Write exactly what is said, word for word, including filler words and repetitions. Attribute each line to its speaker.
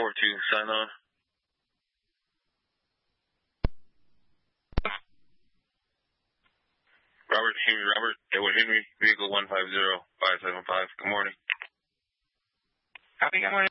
Speaker 1: four two, sign on. Robert Henry, Robert, Edward Henry, vehicle one five zero five seven five. Good morning.
Speaker 2: Copy, good morning.